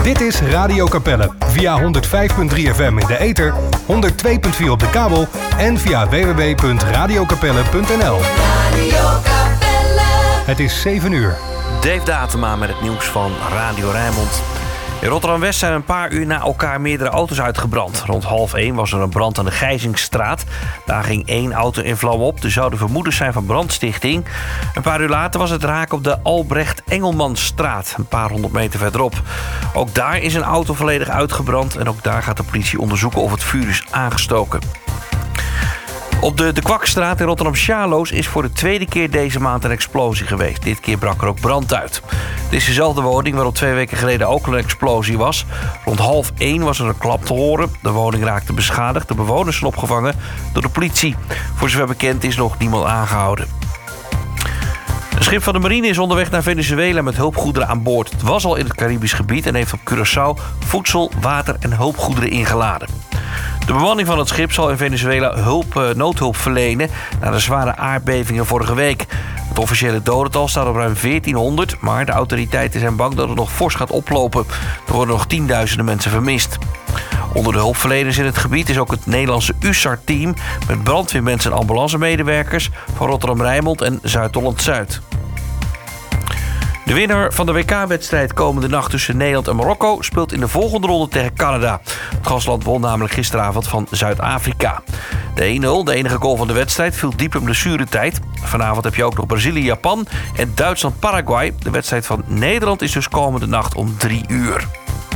Dit is Radio Capelle via 105.3 FM in de ether, 102.4 op de kabel en via www.radiocapelle.nl. Het is 7 uur. Dave Datema met het nieuws van Radio Rijnmond. In Rotterdam-West zijn een paar uur na elkaar meerdere auto's uitgebrand. Rond 12:30 was er een brand aan de Gijzingsstraat. Daar ging 1 auto in vlam op. Er zouden vermoedens zijn van brandstichting. Een paar uur later was het raak op de Albrecht-Engelmanstraat, een paar 100 meter verderop. Ook daar is een auto volledig uitgebrand en ook daar gaat de politie onderzoeken of het vuur is aangestoken. Op de Kwakstraat in Rotterdam-Sjaloos is voor de tweede keer deze maand een explosie geweest. Dit keer brak er ook brand uit. Het is dezelfde woning waarop 2 weken geleden ook een explosie was. Rond 12:30 was er een klap te horen. De woning raakte beschadigd. De bewoners zijn opgevangen door de politie. Voor zover bekend is nog niemand aangehouden. Een schip van de marine is onderweg naar Venezuela met hulpgoederen aan boord. Het was al in het Caribisch gebied en heeft op Curaçao voedsel, water en hulpgoederen ingeladen. De bemanning van het schip zal in Venezuela noodhulp verlenen na de zware aardbevingen vorige week. Het officiële dodental staat op ruim 1400, maar de autoriteiten zijn bang dat het nog fors gaat oplopen. Er worden nog tienduizenden mensen vermist. Onder de hulpverleners in het gebied is ook het Nederlandse USAR-team met brandweermensen en ambulancemedewerkers van Rotterdam-Rijnmond en Zuid-Holland-Zuid. De winnaar van de WK-wedstrijd komende nacht tussen Nederland en Marokko speelt in de volgende ronde tegen Canada. Het gastland won namelijk gisteravond van Zuid-Afrika. De 1-0, de enige goal van de wedstrijd, viel diep in blessuretijd. Vanavond heb je ook nog Brazilië-Japan en Duitsland-Paraguay. De wedstrijd van Nederland is dus komende nacht om 3 uur.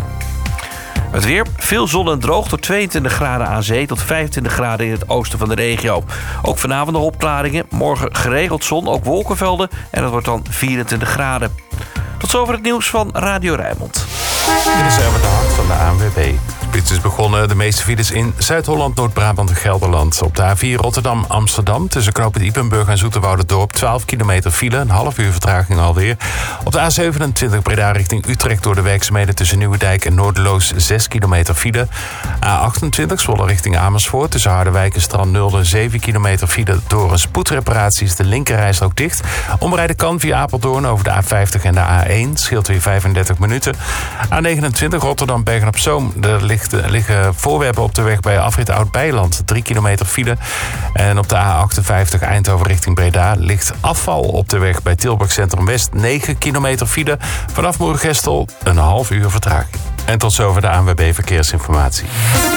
Het weer, veel zon en droog tot 22 graden aan zee tot 25 graden in het oosten van de regio. Ook vanavond nog opklaringen, morgen geregeld zon, ook wolkenvelden en het wordt dan 24 graden. Tot zover het nieuws van Radio Rijnmond. Dit is Herbert de Hart van de ANWB. Dit is begonnen de meeste files in Zuid-Holland, Noord-Brabant en Gelderland. Op de A4 Rotterdam-Amsterdam tussen knooppunt Ypenburg en Zoeterwouderdorp 12 kilometer file, een half uur vertraging alweer. Op de A27 Breda richting Utrecht door de werkzaamheden tussen Nieuwedijk en Noorderloos 6 kilometer file. A28 Zwolle richting Amersfoort tussen Harderwijk en Strand-Nulde 7 kilometer file. Door een spoedreparatie is de linkerrijstrook dicht. Omrijden kan via Apeldoorn over de A50 en de A1. Scheelt weer 35 minuten. A29 Rotterdam-Bergen-op-Zoom. Er liggen voorwerpen op de weg bij afrit Oud-Beiland. 3 kilometer file. En op de A58 Eindhoven richting Breda ligt afval op de weg bij Tilburg Centrum West. 9 kilometer file. Vanaf Moergestel een half uur vertraging. En tot zover de ANWB Verkeersinformatie.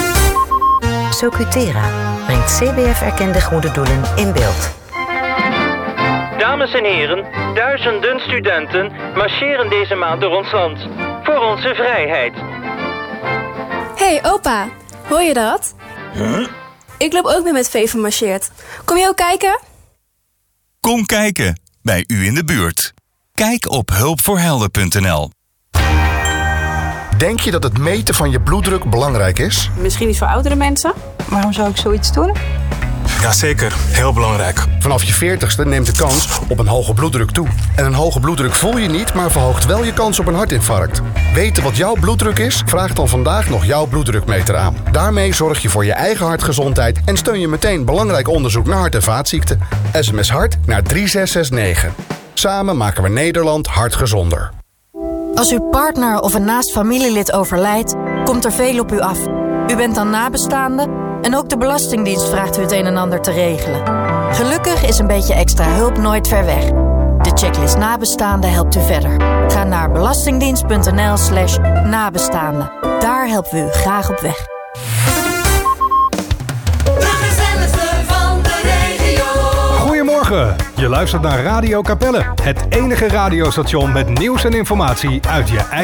Socutera brengt CBF-erkende goede doelen in beeld. Dames en heren, duizenden studenten marcheren deze maand door ons land. Voor onze vrijheid. Hey opa, hoor je dat? Huh? Ik loop ook mee met V van Marcheert. Kom je ook kijken? Kom kijken, bij u in de buurt. Kijk op hulpvoorhelden.nl. Denk je dat het meten van je bloeddruk belangrijk is? Misschien iets voor oudere mensen? Waarom zou ik zoiets doen? Jazeker, heel belangrijk. Vanaf je 40ste neemt de kans op een hoge bloeddruk toe. En een hoge bloeddruk voel je niet, maar verhoogt wel je kans op een hartinfarct. Weten wat jouw bloeddruk is? Vraag dan vandaag nog jouw bloeddrukmeter aan. Daarmee zorg je voor je eigen hartgezondheid en steun je meteen belangrijk onderzoek naar hart- en vaatziekten. SMS HART naar 3669. Samen maken we Nederland hartgezonder. Als uw partner of een naast familielid overlijdt, komt er veel op u af. U bent dan nabestaande en ook de Belastingdienst vraagt u het een en ander te regelen. Gelukkig is een beetje extra hulp nooit ver weg. De checklist nabestaanden helpt u verder. Ga naar belastingdienst.nl/nabestaanden. Daar helpen we u graag op weg. Goedemorgen, je luistert naar Radio Capelle. Het enige radiostation met nieuws en informatie uit je eigen